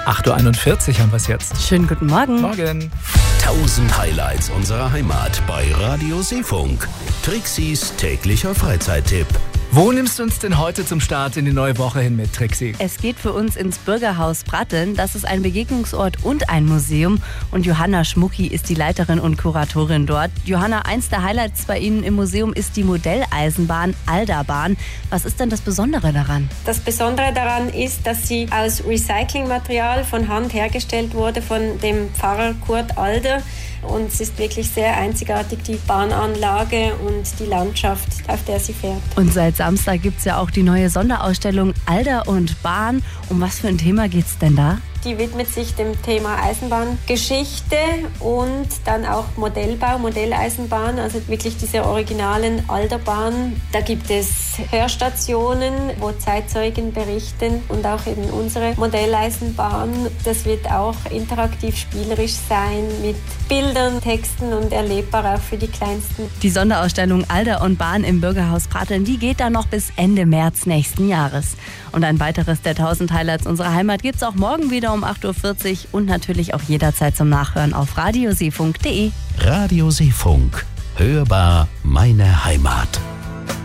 8.41 Uhr haben wir es jetzt. Schönen guten Morgen. Morgen. 1000 Highlights unserer Heimat bei Radio Seefunk. Trixis täglicher Freizeittipp. Wo nimmst du uns denn heute zum Start in die neue Woche hin mit, Trixi? Es geht für uns ins Bürgerhaus Pratteln. Das ist ein Begegnungsort und ein Museum. Und Johanna Schmucki ist die Leiterin und Kuratorin dort. Johanna, eins der Highlights bei Ihnen im Museum ist die Modelleisenbahn Alderbahn. Was ist denn das Besondere daran? Das Besondere daran ist, dass sie aus Recyclingmaterial von Hand hergestellt wurde von dem Pfarrer Kurt Alder. Und es ist wirklich sehr einzigartig, die Bahnanlage und die Landschaft, auf der sie fährt. Und seit Samstag gibt es ja auch die neue Sonderausstellung Alder und Bahn. Um was für ein Thema geht's denn da? Die widmet sich dem Thema Eisenbahngeschichte und dann auch Modellbau, Modelleisenbahn, also wirklich diese originalen Alderbahnen. Da gibt es Hörstationen, wo Zeitzeugen berichten und auch eben unsere Modelleisenbahn. Das wird auch interaktiv spielerisch sein mit Bildern, Texten und erlebbar auch für die Kleinsten. Die Sonderausstellung Alder und Bahn im Bürgerhaus Pratteln, die geht dann noch bis Ende März nächsten Jahres. Und ein weiteres der 1000 Highlights unserer Heimat gibt es auch morgen wieder um 8.40 Uhr und natürlich auch jederzeit zum Nachhören auf radioseefunk.de. Radio Seefunk. Hörbar meine Heimat.